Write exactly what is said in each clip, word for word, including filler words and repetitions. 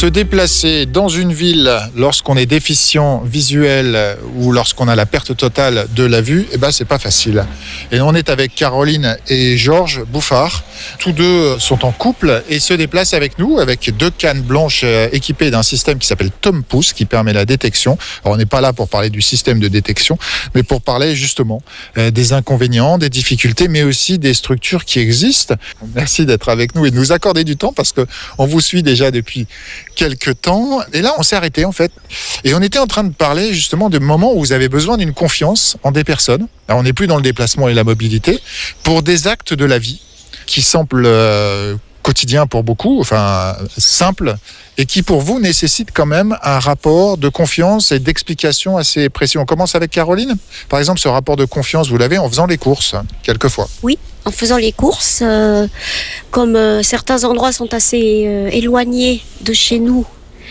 Se déplacer dans une ville lorsqu'on est déficient visuel ou lorsqu'on a la perte totale de la vue, eh ben, c'est pas facile. Et on est avec Caroline et Georges Bouffard. Tous deux sont en couple et se déplacent avec nous avec deux cannes blanches équipées d'un système qui s'appelle TomPouce qui permet la détection. Alors, on n'est pas là pour parler du système de détection, mais pour parler justement euh, des inconvénients, des difficultés, mais aussi des structures qui existent. Merci d'être avec nous et de nous accorder du temps parce qu'on vous suit déjà depuis quelques temps. Et là, on s'est arrêté en fait. Et on était en train de parler justement de moments où vous avez besoin d'une confiance en des personnes. Alors, on n'est plus dans le déplacement et la mobilité pour des actes de la vie qui semblent euh, quotidiens pour beaucoup, enfin simples, et qui pour vous nécessitent quand même un rapport de confiance et d'explication assez précis. On commence avec Caroline. Par exemple, ce rapport de confiance, vous l'avez en faisant les courses, quelquefois. Oui, en faisant les courses, euh, comme euh, certains endroits sont assez euh, éloignés de chez nous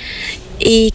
et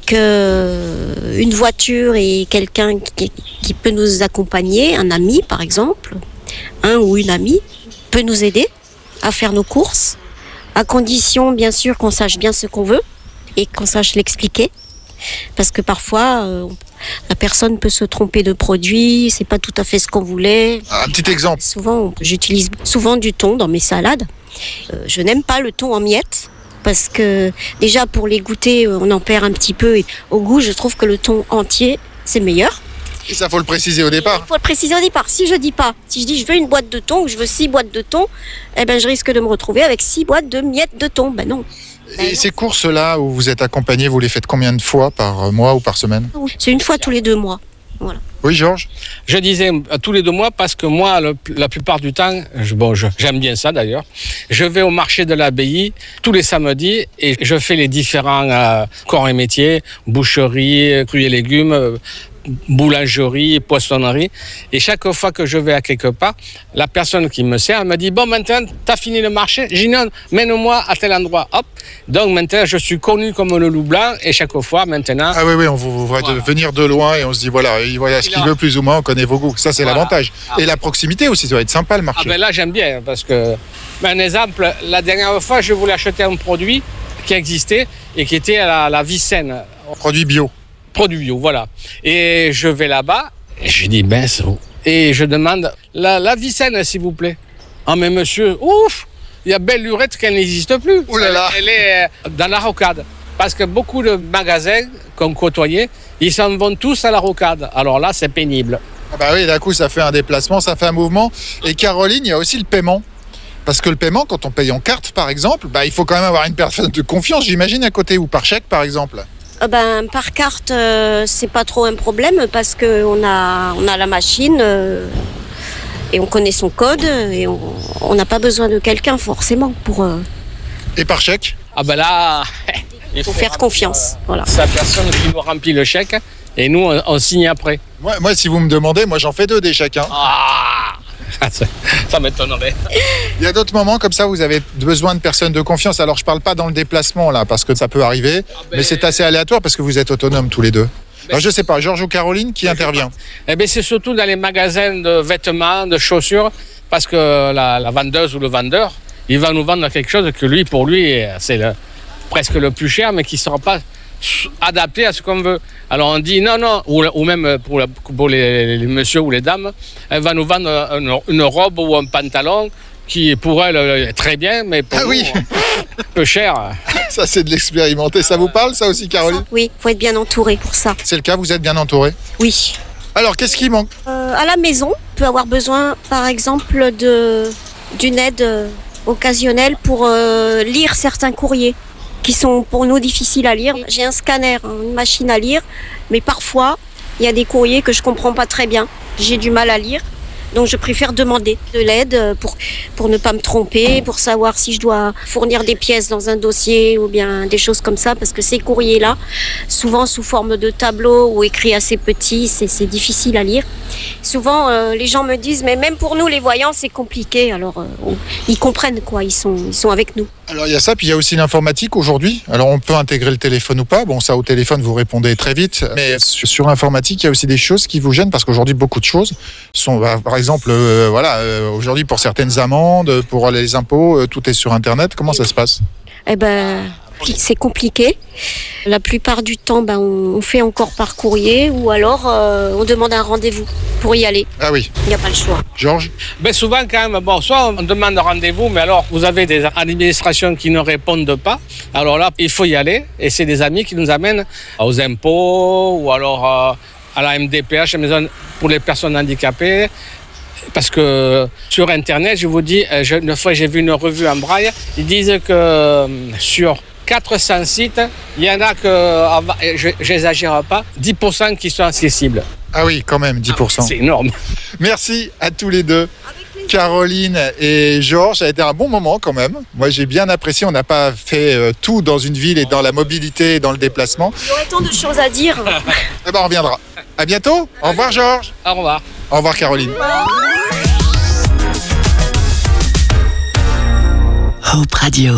que une voiture et quelqu'un qui, qui peut nous accompagner, un ami par exemple, un ou une amie, peut nous aider à faire nos courses, à condition bien sûr qu'on sache bien ce qu'on veut et qu'on sache l'expliquer, parce que parfois euh, la personne peut se tromper de produit, c'est pas tout à fait ce qu'on voulait. Un petit exemple. Souvent, j'utilise souvent du thon dans mes salades. Euh, je n'aime pas le thon en miettes, parce que déjà pour les goûter, on en perd un petit peu, et au goût, je trouve que le thon entier, c'est meilleur. Et ça, faut le préciser au départ. Il faut le préciser au départ. Si je dis pas, si je dis je veux une boîte de thon ou je veux six boîtes de thon, eh ben je risque de me retrouver avec six boîtes de miettes de thon. Ben non. Ben Et non. ces courses-là où vous êtes accompagné, vous les faites combien de fois par mois ou par semaine? C'est une fois tous les deux mois. Voilà. Oui, Georges? Je disais euh, tous les deux mois parce que moi, le, la plupart du temps, je, bon, je, j'aime bien ça d'ailleurs, je vais au marché de l'abbaye tous les samedis et je fais les différents euh, corps et métiers, boucherie, fruits et légumes, euh, boulangerie, poissonnerie. Et chaque fois que je vais à quelque part, la personne qui me sert, elle me dit « Bon, maintenant, tu as fini le marché ?» J'ai dit « Non, mène-moi à tel endroit. » Hop. Donc maintenant, je suis connu comme le loup blanc et chaque fois, maintenant... Ah oui, oui, on vous voit Voilà. de venir de loin et on se dit, voilà, il voit ce qu'il veut plus ou moins, on connaît vos goûts. Ça, c'est Voilà. l'avantage. Ah. Et la proximité aussi, ça va être sympa le Ah marché. ben là, j'aime bien parce que... Ben, un exemple, la dernière fois, je voulais acheter un produit qui existait et qui était à la, la vie saine. Produit bio. Produit bio, voilà. Et je vais là-bas, et je dis, ben, c'est où? Et je demande, la, la Vicenne, s'il vous plaît. Ah, mais monsieur, ouf, il y a belle lurette qu'elle n'existe plus. Ouh là là. Elle, elle est euh, dans la rocade. Parce que beaucoup de magasins qu'on côtoyait, ils s'en vont tous à la rocade. Alors là, c'est pénible. Ah bah oui, d'un coup, ça fait un déplacement, ça fait un mouvement. Et Caroline, il y a aussi le paiement. Parce que le paiement, quand on paye en carte, par exemple, bah, il faut quand même avoir une personne de confiance, j'imagine, à côté, ou par chèque, par exemple. Euh, ben, par carte, euh, c'est pas trop un problème parce qu'on a, on a la machine euh, et on connaît son code et on n'a pas besoin de quelqu'un forcément pour... Euh, Et par chèque? Ah ben là, il faut faire confiance. Voilà. C'est la personne qui nous remplit le chèque et nous, on, on signe après. Moi, moi, si vous me demandez, moi, j'en fais deux des chèques. Hein. Ah, ça, ça m'étonnerait. Il y a d'autres moments comme ça, vous avez besoin de personnes de confiance. Alors, je parle pas dans le déplacement, là, parce que ça peut arriver, Ah ben- mais c'est assez aléatoire parce que vous êtes autonomes tous les deux. Alors, je sais pas, Georges ou Caroline, qui intervient? Eh bien, c'est surtout dans les magasins de vêtements, de chaussures, parce que la, la vendeuse ou le vendeur, il va nous vendre quelque chose que lui, pour lui, c'est le- presque le plus cher, mais qui ne sera pas adapté à ce qu'on veut. Alors on dit non, non, ou, ou même pour, la- pour les, les messieurs ou les dames, elle va nous vendre une, une robe ou un pantalon qui pour elle est très bien, mais pour Ah nous, oui. un peu cher. Ça, c'est de l'expérimenter. Ça vous parle, ça aussi, Caroline? Oui, il faut être bien entouré pour ça. C'est le cas, vous êtes bien entouré. Oui. Alors, qu'est-ce qui manque? Euh, à la maison, on peut avoir besoin, par exemple, de, d'une aide euh, occasionnelle pour euh, lire certains courriers qui sont pour nous difficiles à lire. J'ai un scanner, hein, une machine à lire, mais parfois, il y a des courriers que je comprends pas très bien. J'ai du mal à lire. Donc je préfère demander de l'aide pour, pour ne pas me tromper, pour savoir si je dois fournir des pièces dans un dossier ou bien des choses comme ça, parce que ces courriers-là, souvent sous forme de tableau ou écrits assez petits, c'est, c'est difficile à lire. Souvent, euh, les gens me disent, mais même pour nous les voyants, c'est compliqué. Alors euh, on, ils comprennent quoi, ils sont, ils sont avec nous. Alors, il y a ça, puis il y a aussi l'informatique aujourd'hui. Alors, on peut intégrer le téléphone ou pas. Bon, ça, au téléphone, vous répondez très vite. Mais sur l'informatique, il y a aussi des choses qui vous gênent parce qu'aujourd'hui, beaucoup de choses sont, bah, par exemple, euh, voilà, euh, aujourd'hui, pour certaines amendes, pour les impôts, euh, tout est sur Internet. Comment ça se passe? Eh ben, compli- c'est compliqué. La plupart du temps, ben, on fait encore par courrier ou alors euh, on demande un rendez-vous pour y aller. Ah oui. Il n'y a pas le choix. Georges? Ben souvent quand même, bon, soit on demande rendez-vous, mais alors vous avez des administrations qui ne répondent pas. Alors là, il faut y aller et c'est des amis qui nous amènent aux impôts ou alors euh, à la M D P H, la maison pour les personnes handicapées. Parce que sur Internet, je vous dis, je, une fois j'ai vu une revue en braille, ils disent que sur quatre cents sites, il y en a que, je n'exagère pas, dix pour cent qui sont accessibles. Ah oui, quand même, dix pour cent. Ah, c'est énorme. Merci à tous les deux. Caroline et Georges, ça a été un bon moment quand même. Moi, j'ai bien apprécié. On n'a pas fait euh, tout dans une ville et dans la mobilité et dans le déplacement. Il y aurait tant de choses à dire. Eh ben, on reviendra. À bientôt. Au revoir, Georges. Au revoir. Au revoir, Caroline. Hope Radio.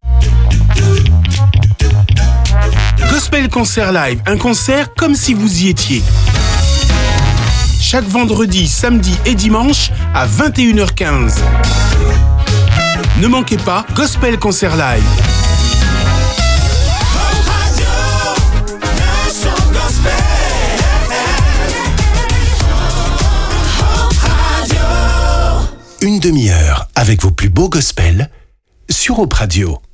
Gospel Concert Live, un concert comme si vous y étiez. Chaque vendredi, samedi et dimanche à vingt et une heures quinze. Ne manquez pas Gospel Concert Live. Une demi-heure avec vos plus beaux gospels sur Hope Radio.